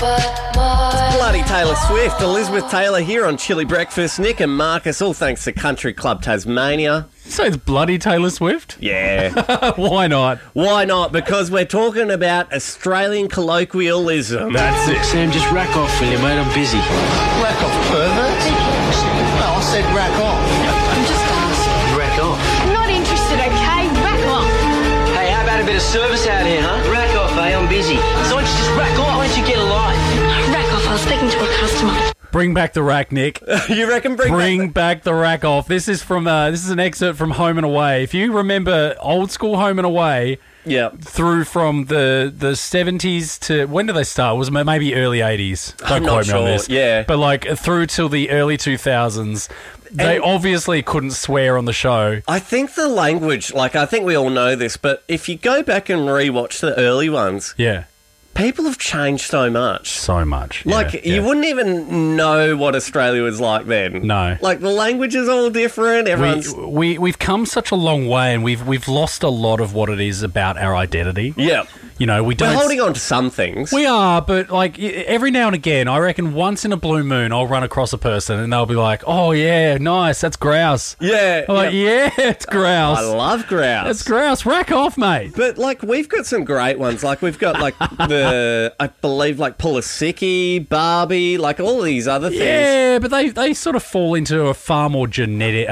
Bloody Taylor Swift, Elizabeth Taylor here on Chili Breakfast. Nick and Marcus, all thanks to Country Club Tasmania. So it's bloody Taylor Swift? Yeah. Why not? Why not? Because we're talking about Australian colloquialism. That's it. Sam, just rack off, will you, mate? I'm busy. Rack off, pervert. No, I said rack off. I'm just asking. Rack off. I'm not interested, okay? Rack off. Hey, how about a bit of service out here, huh? Rack off, eh? I'm busy. So why don't you just rack off? Why don't you get a life? Rack off. I was speaking to a customer. Bring back the rack, Nick. You reckon Bring back the rack off. This is from this is an excerpt from Home and Away. If you remember old school Home and Away, Yeah. through from the 70s to when did they start? It was maybe early 80s. Don't I'm not quote me on sure, this. yeah. But like through till the early 2000s, they obviously couldn't swear on the show. I think the language, like, I think we all know this, but if you go back and rewatch the early ones, Yeah. people have changed so much. So much. Like, Yeah. you wouldn't even know what Australia was like then. No. Like, the language is all different. Everyone's... We've come such a long way, and we've lost a lot of what it is about our identity. Yeah. You know, we don't. We're holding on to some things. We are, but like every now and again, I reckon once in a blue moon, I'll run across a person and they'll be like, "Oh yeah, nice, that's grouse." Yeah. I'm like, yeah, it's grouse. I love grouse. It's grouse. Rack off, mate. But, like, we've got some great ones. Like, we've got, like, I believe, like, Pulisiki, Barbie, like, all of these other things. Yeah, but they sort of fall into a far more generic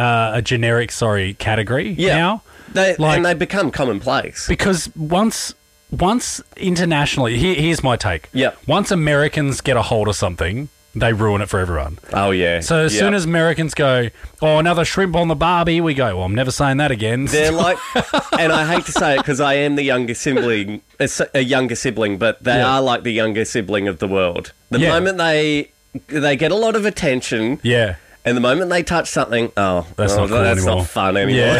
category now. And they become commonplace. Because once internationally, here's my take. Yep. Once Americans get a hold of something, they ruin it for everyone. Oh, yeah. So as soon as Americans go, oh, another shrimp on the Barbie, we go, well, I'm never saying that again. They're like, and I hate to say it because I am the younger sibling, a younger sibling, but they are like the younger sibling of the world. The moment they get a lot of attention, Yeah. and the moment they touch something, That's not cool anymore. not fun anymore.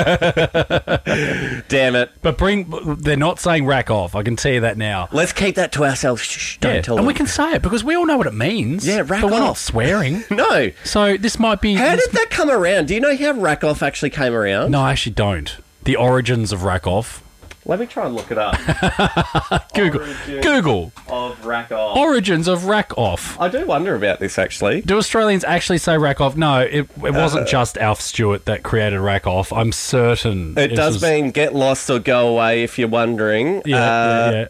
Yeah. Damn it. But they're not saying rack off. I can tell you that now. Let's keep that to ourselves. Shh, don't tell And them. we can say it because we all know what it means. Yeah, rack but we're not off. swearing. No. So this might be... How did that come around? Do you know how rack off actually came around? No, I actually don't. The origins of rack off. Let me try and look it up. Google. Of rack off. Origins of rack off. I do wonder about this, actually. Do Australians actually say rack off? No, it wasn't just Alf Stewart that created rack off. I'm certain. It does mean get lost or go away if you're wondering. Yeah.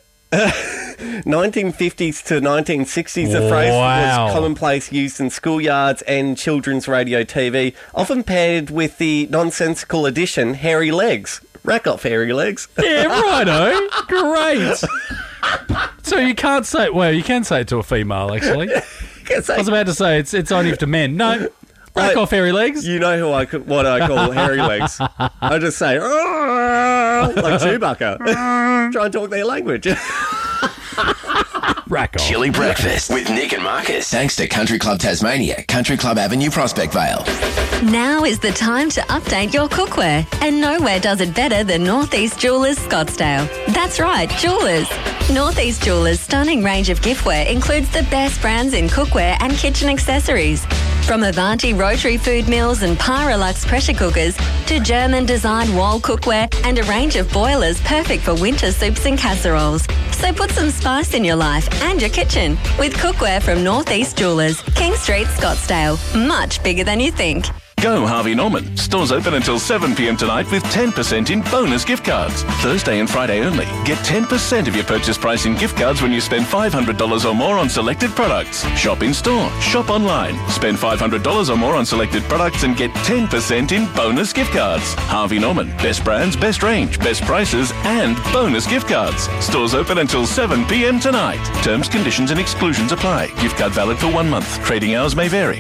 1950s to 1960s, the phrase was commonplace used in schoolyards and children's radio TV, often paired with the nonsensical addition, hairy legs. Rack off, hairy legs. Yeah, righto. Great. So you can't say... Well, you can say it to a female, actually. I was about to say it's only to men. No. Rack off, hairy legs. You know what I call hairy legs. I just say, like Chewbacca. Try and talk their language. Rack off. Chili Breakfast with Nick and Marcus. Thanks to Country Club Tasmania, Country Club Avenue, Prospect Vale. Now is the time to update your cookware, and nowhere does it better than Northeast Jewelers Scottsdale. That's right, Jewelers. Northeast Jewelers' stunning range of giftware includes the best brands in cookware and kitchen accessories. From Avanti rotary food mills and Paralux pressure cookers to German-designed wall cookware and a range of boilers perfect for winter soups and casseroles. So put some spice in your life and your kitchen with cookware from Northeast Jewelers, King Street, Scottsdale. Much bigger than you think. Go Harvey Norman. Stores open until 7 p.m. tonight with 10% in bonus gift cards. Thursday and Friday only. Get 10% of your purchase price in gift cards when you spend $500 or more on selected products. Shop in store. Shop online. Spend $500 or more on selected products and get 10% in bonus gift cards. Harvey Norman. Best brands, best range, best prices, and bonus gift cards. Stores open until 7 p.m. tonight. Terms, conditions, and exclusions apply. Gift card valid for 1 month. Trading hours may vary.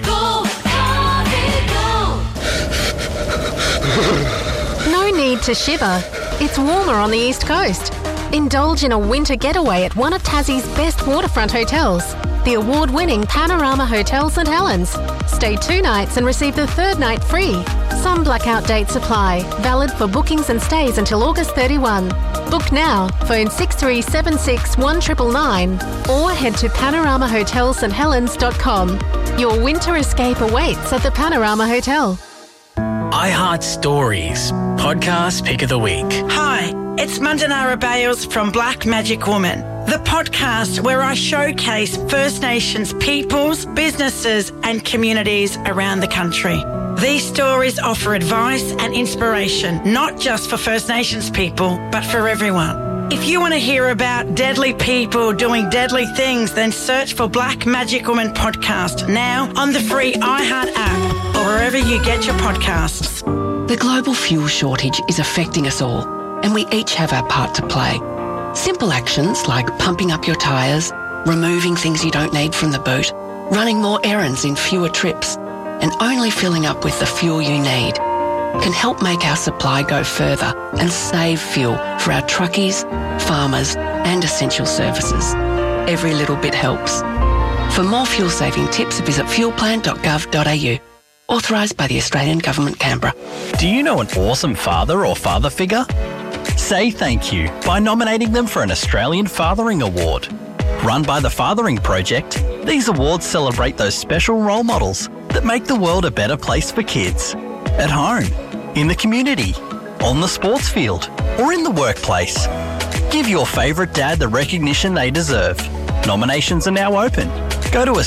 No need to shiver. It's warmer on the East Coast. Indulge in a winter getaway at one of Tassie's best waterfront hotels, the award-winning Panorama Hotel St Helens. Stay 2 nights and receive the 3rd night free. Some blackout dates apply. Valid for bookings and stays until August 31. Book now. Phone 6376 1999 or head to panoramahotelssthelens.com. Your winter escape awaits at the Panorama Hotel. iHeart Stories, podcast pick of the week. Hi, It's Mandanara Bales from Black Magic Woman, the podcast where I showcase First Nations peoples, businesses and communities around the country. These stories offer advice and inspiration, not just for First Nations people, but for everyone. If you want to hear about deadly people doing deadly things, then search for Black Magic Woman podcast now on the free iHeart app or wherever you get your podcasts. The global fuel shortage is affecting us all, and we each have our part to play. Simple actions like pumping up your tyres, removing things you don't need from the boot, running more errands in fewer trips, and only filling up with the fuel you need can help make our supply go further and save fuel for our truckies, farmers and essential services. Every little bit helps. For more fuel-saving tips, visit fuelplan.gov.au. Authorised by the Australian Government, Canberra. Do you know an awesome father or father figure? Say thank you by nominating them for an Australian Fathering Award. Run by the Fathering Project, these awards celebrate those special role models that make the world a better place for kids. At home, in the community, on the sports field, or in the workplace. Give your favourite dad the recognition they deserve. Nominations are now open. Go to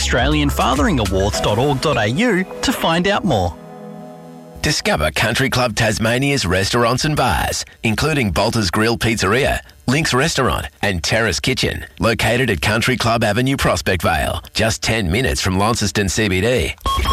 australianfatheringawards.org.au to find out more. Discover Country Club Tasmania's restaurants and bars, including Bolter's Grill Pizzeria, Link's Restaurant and Terrace Kitchen, located at Country Club Avenue, Prospect Vale, just 10 minutes from Launceston CBD.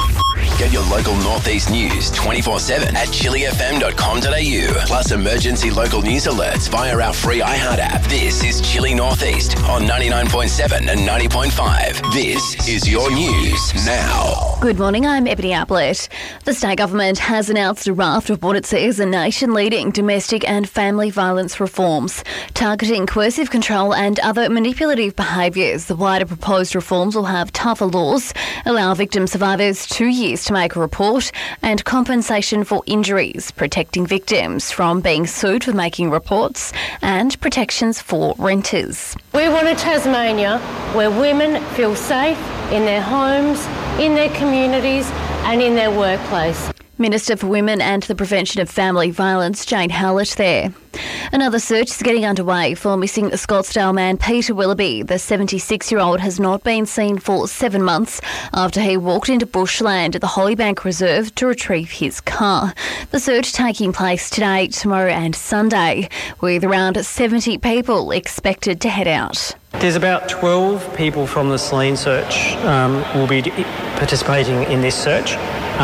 Get your local Northeast news 24/7 at chilifm.com.au. Plus emergency local news alerts via our free iHeart app. This is Chili Northeast on 99.7 and 90.5. This is your news now. Good morning, I'm Ebony Ablett. The state government has announced a raft of what it says are nation-leading domestic and family violence reforms, targeting coercive control and other manipulative behaviours. The wider proposed reforms will have tougher laws, allow victim survivors 2 years to make a report, and compensation for injuries, protecting victims from being sued for making reports, and protections for renters. We want a Tasmania where women feel safe in their homes, in their communities and in their workplace. Minister for Women and the Prevention of Family Violence, Jane Howlett there. Another search is getting underway for missing Scottsdale man Peter Willoughby. The 76-year-old has not been seen for 7 months after he walked into bushland at the Hollybank Reserve to retrieve his car. The search taking place today, tomorrow and Sunday, with around 70 people expected to head out. There's about 12 people from the Selene search will be participating in this search.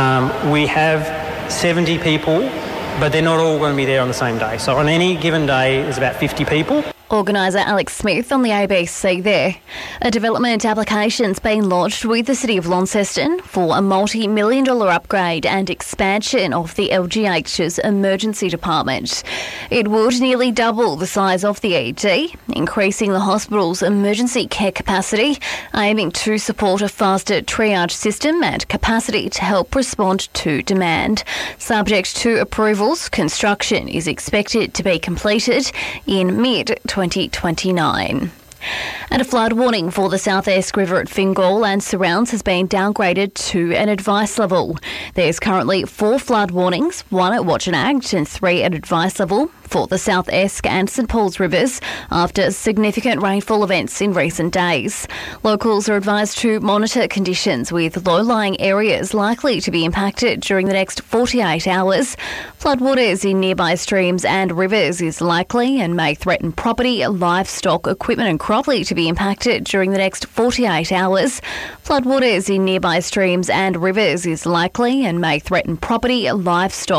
We have 70 people, but they're not all going to be there on the same day. So on any given day, there's about 50 people. Organiser Alex Smith on the ABC there. A development application's been lodged with the City of Launceston for a multi-million-dollar upgrade and expansion of the LGH's emergency department. It would nearly double the size of the ED, increasing the hospital's emergency care capacity, aiming to support a faster triage system and capacity to help respond to demand. Subject to approvals, construction is expected to be completed in mid-2029. And a flood warning for the South Esk River at Fingal and surrounds has been downgraded to an advice level. There's currently 4 flood warnings, 1 at Watch and Act and 3 at advice level for the South Esk and St Paul's rivers after significant rainfall events in recent days. Locals are advised to monitor conditions with low-lying areas likely to be impacted during the next 48 hours. Floodwaters in nearby streams and rivers is likely and may threaten property, livestock, equipment and cropland to be impacted during the next 48 hours. Floodwaters in nearby streams and rivers is likely and may threaten property, livestock,